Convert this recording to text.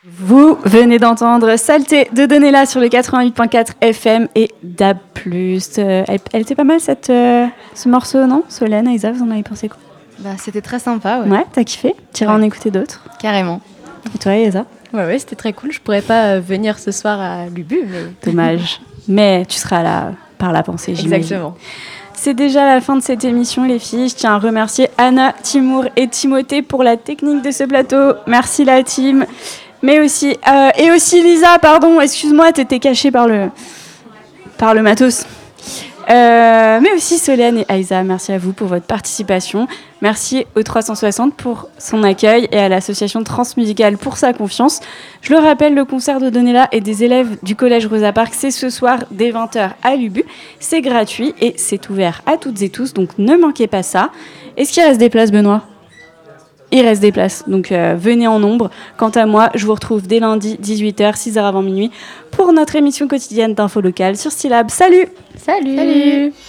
Vous venez d'entendre Saleté de Donella sur le 88.4 FM et DAB+. Elle était pas mal ce morceau, non? Solène, Aïssa, vous en avez pensé quoi? C'était très sympa, ouais. Ouais, t'as kiffé? Tu iras en écouter d'autres? Carrément. Et toi, Aïssa? Ouais, c'était très cool. Je pourrais pas venir ce soir à l'Ubu, mais... Dommage. Mais tu seras là par la pensée, j'imagine. Exactement. C'est déjà la fin de cette émission, les filles. Je tiens à remercier Anna, Timour et Timothée pour la technique de ce plateau. Merci la team. Mais aussi, et aussi Lisa, pardon, excuse-moi, t'étais cachée par le matos. Mais aussi Solène et Aïssa, merci à vous pour votre participation. Merci au 360 pour son accueil et à l'association Transmusicale pour sa confiance. Je le rappelle, le concert de Donella et des élèves du collège Rosa Parks, c'est ce soir dès 20h à l'Ubu. C'est gratuit et c'est ouvert à toutes et tous, donc ne manquez pas ça. Est-ce qu'il reste des places, Benoît ? Il reste des places, donc venez en nombre. Quant à moi, je vous retrouve dès lundi, 18h, 6h avant minuit, pour notre émission quotidienne d'info locale sur Stylab. Salut! Salut.